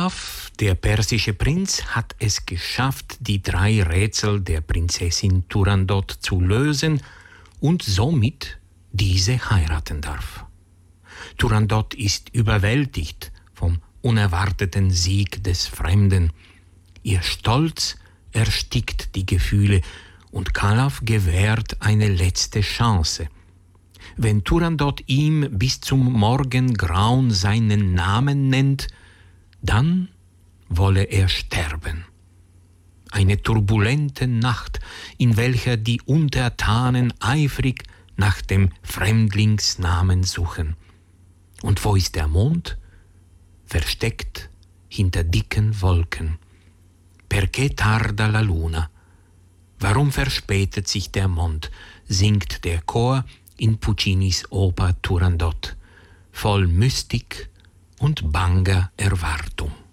Kalaf, der persische Prinz, hat es geschafft, die 3 Rätsel der Prinzessin Turandot zu lösen und somit diese heiraten darf. Turandot ist überwältigt vom unerwarteten Sieg des Fremden. Ihr Stolz erstickt die Gefühle und Kalaf gewährt eine letzte Chance. Wenn Turandot ihm bis zum Morgengrauen seinen Namen nennt, dann wolle er sterben. Eine turbulente Nacht, in welcher die Untertanen eifrig nach dem Fremdlingsnamen suchen. Und wo ist der Mond? Versteckt hinter dicken Wolken. Perché tarda la luna? Warum verspätet sich der Mond? Singt der Chor in Puccinis Oper Turandot, voll Mystik und banger Erwartung.